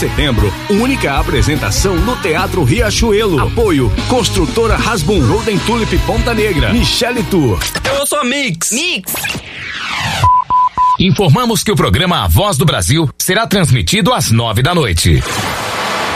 setembro, única apresentação no Teatro Riachuelo. Apoio Construtora Hasbun, Golden Tulip Ponta Negra, Michele Tour. Eu sou Mix. Informamos que o programa A Voz do Brasil será transmitido às 9 da noite.